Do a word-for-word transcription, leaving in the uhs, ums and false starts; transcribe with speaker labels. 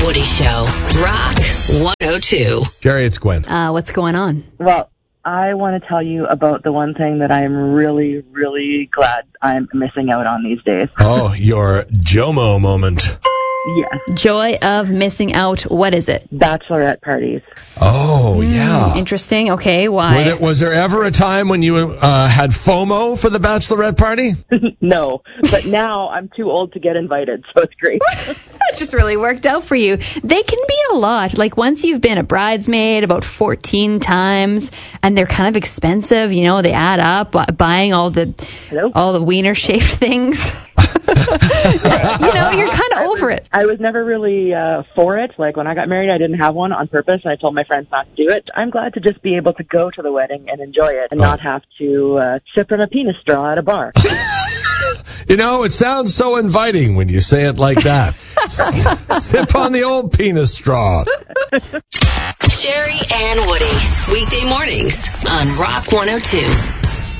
Speaker 1: Woody Show. Rock one oh two.
Speaker 2: Jerry, it's Gwen.
Speaker 3: Uh, what's going on?
Speaker 4: Well, I want to tell you about the one thing that I'm really, really glad I'm missing out on these days.
Speaker 2: Oh, your JOMO moment.
Speaker 4: Yes.
Speaker 3: Joy of missing out. What is it?
Speaker 4: Bachelorette parties.
Speaker 2: Oh, yeah.
Speaker 3: Mm, interesting. Okay, why?
Speaker 2: Was there, was there ever a time when you uh, had FOMO for the bachelorette party?
Speaker 4: No, but now I'm too old to get invited, so it's great.
Speaker 3: That just really worked out for you. They can be a lot. Like once you've been a bridesmaid about fourteen times, and they're kind of expensive. You know, they add up. bu- Buying all the
Speaker 4: Hello?
Speaker 3: all the wiener shaped things. You know, you're kind of over it.
Speaker 4: I was never really uh, for it. Like when I got married, I didn't have one on purpose, and I told my friends not to do it. I'm glad to just be able to go to the wedding and enjoy it and
Speaker 2: Oh.
Speaker 4: not have to uh, sip from a penis straw at a bar.
Speaker 2: You know, it sounds so inviting when you say it like that. S- Sip on the old penis straw.
Speaker 1: Jerry and Woody. Weekday mornings on Rock one oh two.